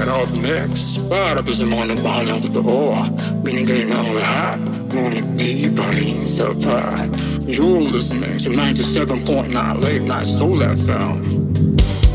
up next. Right up is the morning bound out of the ore. Been getting all hot, going deeper in supply. You're listening to 97.9 Late Night Soul FM.